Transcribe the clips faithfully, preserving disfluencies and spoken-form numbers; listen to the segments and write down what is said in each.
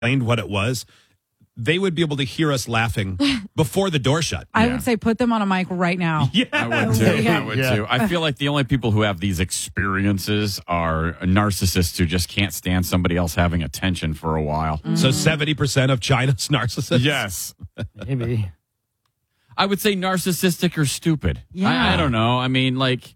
explained what it was, they would be able to hear us laughing before the door shut. I Yeah. would say put them on a mic right now. Yeah. I would too. Yeah. I would Yeah. too. I feel like the only people who have these experiences are narcissists who just can't stand somebody else having attention for a while. So seventy percent of China's narcissists? Yes. Maybe. I would say narcissistic or stupid. Yeah. I, I don't know. I mean, like,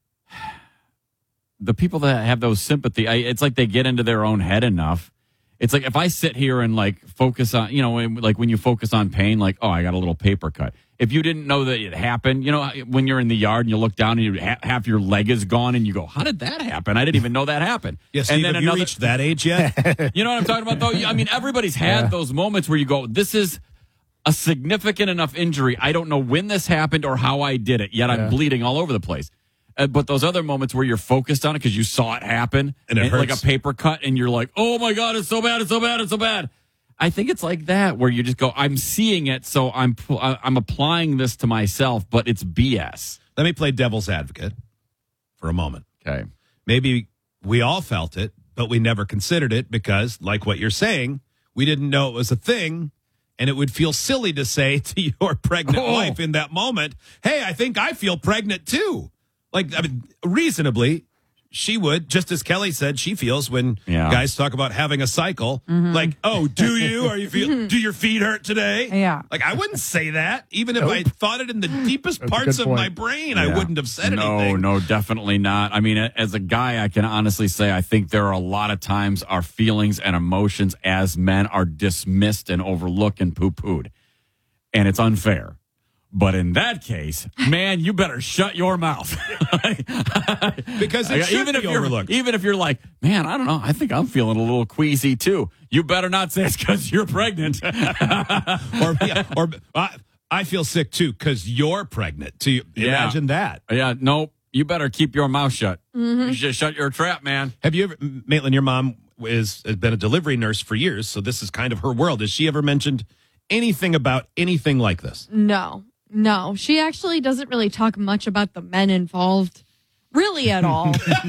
the people that have those sympathy, I, it's like they get into their own head enough. It's like if I sit here and like focus on, you know, like when you focus on pain, like, oh, I got a little paper cut. If you didn't know that it happened, you know, when you're in the yard and you look down and you ha- half your leg is gone and you go, how did that happen? I didn't even know that happened. Yes, and Steve, have you reached that age yet? You know what I'm talking about, though? I mean, everybody's had Yeah. those moments where you go, this is a significant enough injury. I don't know when this happened or how I did it, yet I'm Yeah. bleeding all over the place. Uh, but those other moments where you're focused on it because you saw it happen, And it like a hurts. paper cut, and you're like, oh my God, it's so bad, it's so bad, it's so bad. I think it's like that where you just go, I'm seeing it, so I'm I'm applying this to myself, but it's B S. Let me play devil's advocate for a moment. Okay. Maybe we all felt it, but we never considered it because, like what you're saying, we didn't know it was a thing. And it would feel silly to say to your pregnant Oh. wife in that moment, hey, I think I feel pregnant too. Like, I mean, reasonably, she would, just as Kelly said, she feels when Yeah. guys talk about having a cycle. Like, oh, do you? Are you feel? Do your feet hurt today? Yeah. Like, I wouldn't say that, even if I thought it in the deepest That's a parts good of my point. brain. I Yeah. wouldn't have said no, anything. No, definitely not. I mean, as a guy, I can honestly say I think there are a lot of times our feelings and emotions as men are dismissed and overlooked and poo-pooed. And it's unfair. But in that case, man, you better shut your mouth. Because it should even be if you're overlooked. even if you're like, man, I don't know, I think I'm feeling a little queasy too. You better not say it's because you're pregnant. or yeah, or I, I feel sick too because you're pregnant. To Yeah. imagine that. Yeah, no, you better keep your mouth shut. You should shut your trap, man. Have you ever, Maitland? Your mom is has been a delivery nurse for years, so this is kind of her world. Has she ever mentioned anything about anything like this? No, no. She actually doesn't really talk much about the men involved, really at all.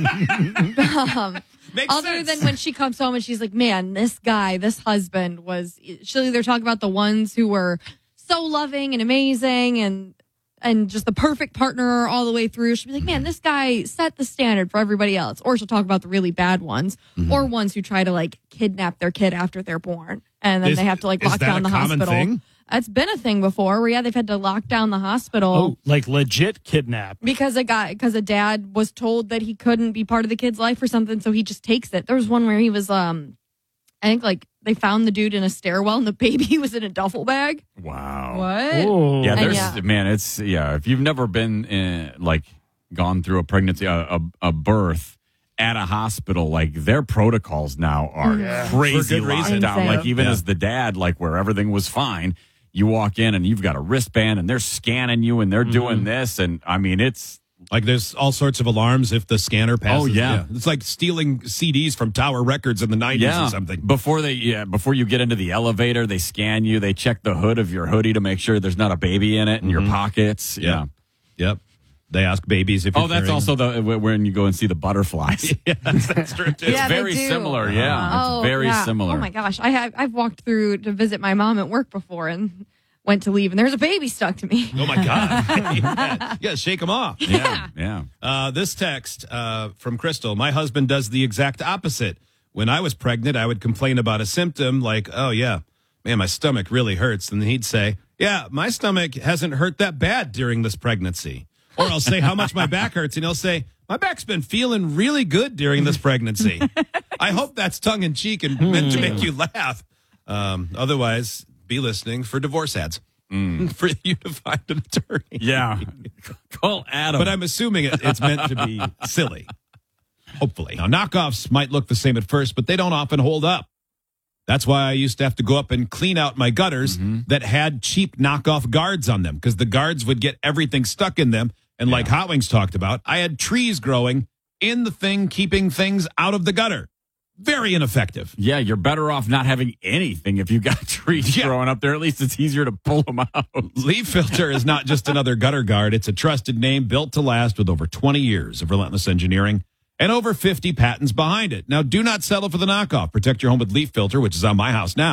um, Makes other sense. than when she comes home and she's like, man, this guy, this husband was, she'll either talk about the ones who were so loving and amazing and and just the perfect partner all the way through. She'll be like, man, this guy set the standard for everybody else. Or she'll talk about the really bad ones or ones who try to like kidnap their kid after they're born. And then Is- they have to like is lock that down a the common hospital. thing? It's been a thing before where, yeah, they've had to lock down the hospital. Oh, like legit kidnap. Because a guy, because a dad was told that he couldn't be part of the kid's life or something, so he just takes it. There was one where he was, um, I think, like they found the dude in a stairwell and the baby was in a duffel bag. Wow. What? Oh, Yeah, And there's yeah. man. It's yeah. If you've never been in, like gone through a pregnancy, a, a, a birth at a hospital, like their protocols now are Yeah. crazy For good reason. lockdown. Insane. Like even Yeah. as the dad, like where everything was fine, you walk in and you've got a wristband and they're scanning you and they're doing this, and I mean it's Like there's all sorts of alarms if the scanner passes. Oh, yeah. It's like stealing C Ds from Tower Records in the nineties yeah or something. before they yeah before you get into the elevator, they scan you. They check the hood of your hoodie to make sure there's not a baby in it in your pockets. Yeah. Yep. They ask babies if you're Oh, that's carrying- also the when you go and see the butterflies. yes, that's true too. It's Yeah, they very do. similar. Yeah, Oh, it's very yeah. similar. Oh my gosh, I have I've walked through to visit my mom at work before and went to leave and there's a baby stuck to me. Oh my God. yeah. yeah, shake them off. Yeah, yeah. Uh, this text uh, from Crystal, my husband does the exact opposite. When I was pregnant, I would complain about a symptom like, oh, yeah, man, my stomach really hurts. And he'd say, yeah, my stomach hasn't hurt that bad during this pregnancy. Or I'll say how much my back hurts, and he'll say, my back's been feeling really good during this pregnancy. I hope that's tongue in cheek and meant to make you laugh. Um, otherwise, be listening for divorce ads for you to find an attorney. Yeah. Call Adam. But I'm assuming it, it's meant to be silly. Hopefully. Now, knockoffs might look the same at first, but they don't often hold up. That's why I used to have to go up and clean out my gutters that had cheap knockoff guards on them because the guards would get everything stuck in them. And like Hot Wings talked about, I had trees growing in the thing, keeping things out of the gutter. Very ineffective. yeah, you're better off not having anything if you got trees Yeah. growing up there. At least it's easier to pull them out. Leaf Filter is not just another gutter guard. It's a trusted name built to last with over twenty years of relentless engineering and over fifty patents behind it. Now, do not settle for the knockoff. Protect your home with Leaf Filter, which is on my house now.